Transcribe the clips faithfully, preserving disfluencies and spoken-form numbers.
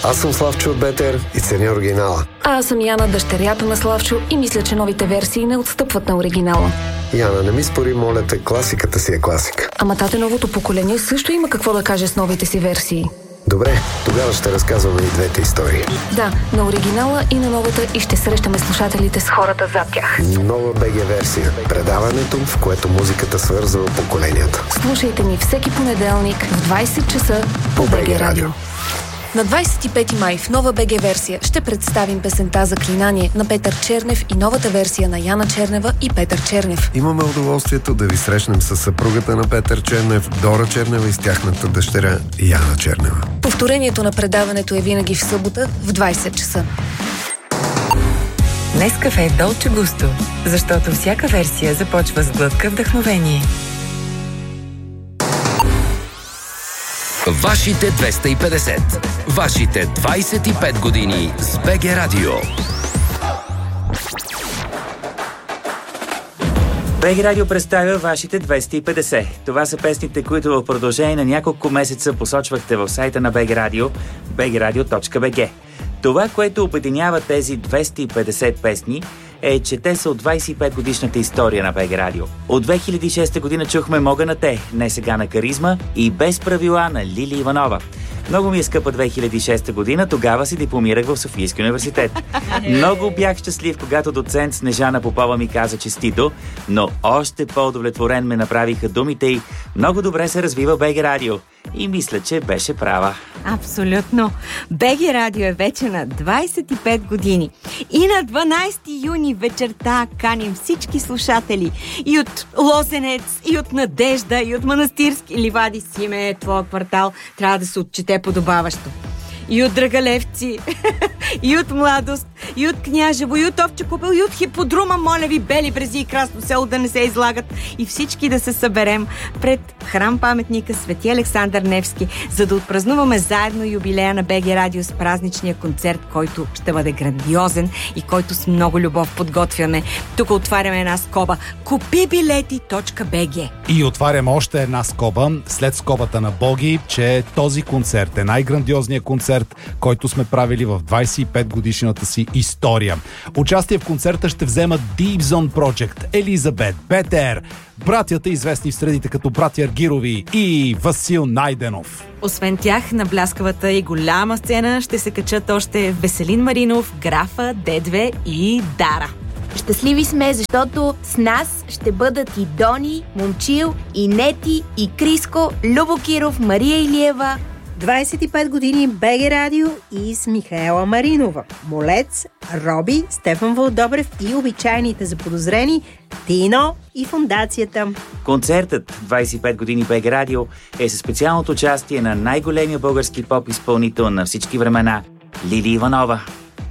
Аз съм Славчо от БТР и ценя оригинала. А аз съм Яна, дъщерята на Славчо, и мисля, че новите версии не отстъпват на оригинала. Яна, не ми спори, моля те, класиката си е класика. Ама тате, новото поколение също има какво да каже с новите си версии. Добре, тогава ще разказваме и двете истории. Да, на оригинала и на новата, и ще срещаме слушателите с хората зад тях. Нова БГ версия. Предаването, в което музиката свързва поколенията. Слушайте ни всеки понеделник в двайсет часа по БГ Радио. На двайсет и пети май в нова БГ версия ще представим песента "Заклинание" на Петър Чернев и новата версия на Яна Чернева и Петър Чернев. Имаме удоволствието да ви срещнем с съпругата на Петър Чернев, Дора Чернева, и с тяхната дъщеря Яна Чернева. Повторението на предаването е винаги в събота в двайсет часа. Нескафе Долче Густо, защото всяка версия започва с глътка вдъхновение. Вашите двеста и петдесет. Вашите двайсет и пет години с БГ Радио. БГ Радио представя вашите двеста и петдесет. Това са песните, които в продължение на няколко месеца посочвахте в сайта на БГ Радио, би джи радио точка би джи. Това, което обединява тези двеста и петдесет песни, е, че те са от двайсет и пет годишната история на БГ Радио. От две хиляди и шеста година чухме "Мога на те", "Не сега" на Каризма и "Без правила" на Лили Иванова. Много ми е скъпа две хиляди и шеста година, тогава си дипломирах в Софийския университет. Много бях щастлив, когато доцент Снежана Попова ми каза честито, но още по-удовлетворен ме направиха думите й: "Много добре се развива БГ Радио." И мисля, че беше права. Абсолютно. БГ Радио е вече на двайсет и пет години. И на дванайсети юни вечерта каним всички слушатели и от Лозенец, и от Надежда, и от Манастирски ливади. Симе, твоя квартал трябва да се отчете подобаващо. И от Драгалевци, и от Младост, и от Княжево, и от Овча купел, и от Хиподрума, моля ви, Бели брези и Красно село да не се излагат, и всички да се съберем пред храм паметника Свети Александър Невски, за да отпразнуваме заедно юбилея на БГ Радио с празничния концерт, който ще бъде грандиозен и който с много любов подготвяме. Тук отваряме една скоба: купи билети точка би джи. И отваряме още една скоба, след скобата на Боги, че този концерт е най-грандиозният концерт, който сме правили в двайсет и пет годишната си история. Участие в концерта ще вземат Deep Zone Project, Елизабет, БТР, братята, известни в средите като братя Аргирови, и Васил Найденов. Освен тях, на бляскавата и голяма сцена ще се качат още Веселин Маринов, Графа, Дедве и Дара. Щастливи сме, защото с нас ще бъдат и Дони, Момчил, и Нети, и Криско, Любо Киров, Мария Илиева. двайсет и пет години БГ Радио и с Михаела Маринова, Молец, Роби, Стефан Вълдобрев и обичайните заподозрени Тино и Фондацията. Концертът двайсет и пет години БГ Радио е със специалното участие на най-големия български поп изпълнител на всички времена – Лили Иванова.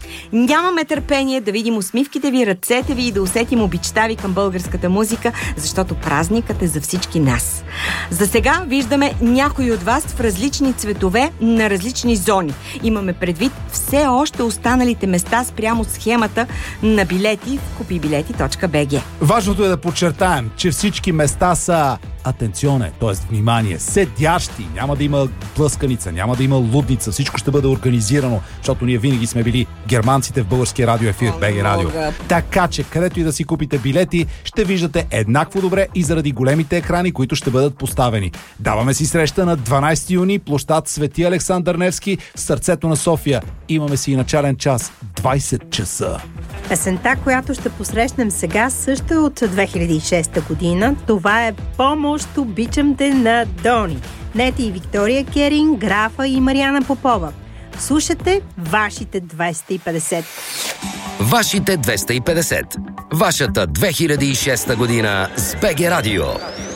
Нямаме търпение да видим усмивките ви, ръцете ви и да усетим обичта ви към българската музика, защото празникът е за всички нас. За сега виждаме някои от вас в различни цветове на различни зони. Имаме предвид все още останалите места спрямо схемата на билети в купи билети точка би джи. Важното е да подчертаем, че всички места са атенционе, т.е. внимание, седящи. Няма да има блъсканица, няма да има лудница. Всичко ще бъде организирано, защото ние винаги сме били германците в българския радиоефир, БГ Радио. Така че, където и да си купите билети, ще виждате еднакво добре и заради големите екрани, които ще бъдат поставени. Даваме си среща на дванайсети юни, площад Свети Александър Невски, в сърцето на София. Имаме си и начален час, двайсет часа. Песента, която ще посрещнем сега, също е от две хиляди и шеста година. Това е "Помощ, обичам те" на Дони, Нети и Виктория Керин, Графа и Мариана Попова. Слушате вашите двайсет и петдесет. Вашите двеста и петдесет. Вашата две хиляди и шеста година с БГ Радио.